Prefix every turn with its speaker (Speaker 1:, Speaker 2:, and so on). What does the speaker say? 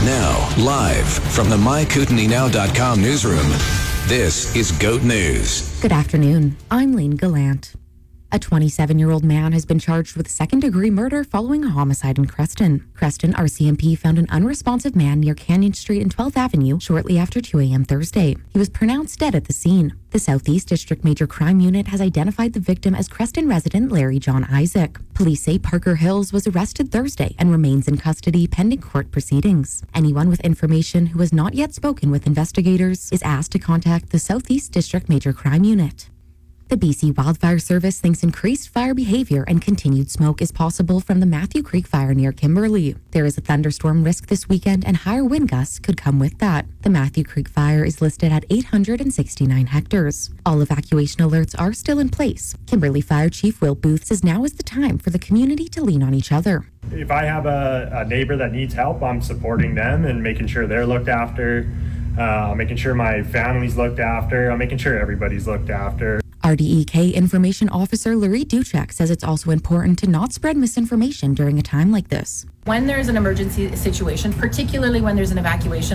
Speaker 1: Now, live from the MyKootenaeNow.com newsroom, this is GOAT News.
Speaker 2: Good afternoon. I'm Lane Gallant. A 27-year-old man has been charged with second-degree murder following a homicide in Creston. Creston RCMP found an unresponsive man near Canyon Street and 12th Avenue shortly after 2 a.m. Thursday. He was pronounced dead at the scene. The Southeast District Major Crime Unit has identified the victim as Creston resident Larry John Isaac. Police say Parker Hills was arrested Thursday and remains in custody pending court proceedings. Anyone with information who has not yet spoken with investigators is asked to contact the Southeast District Major Crime Unit. The BC Wildfire Service thinks increased fire behavior and continued smoke is possible from the Matthew Creek fire near Kimberley. There is a thunderstorm risk this weekend and higher wind gusts could come with that. The Matthew Creek fire is listed at 869 hectares. All evacuation alerts are still in place. Kimberley Fire Chief Will Booth says now is the time for the community to lean on each other.
Speaker 3: If I have a neighbor that needs help, I'm supporting them and making sure they're looked after, making sure my family's looked after, I'm making sure everybody's looked after.
Speaker 2: RDEK Information Officer Larry Duchek says it's also important to not spread misinformation during a time like this.
Speaker 4: When there's an emergency situation, particularly when there's an evacuation,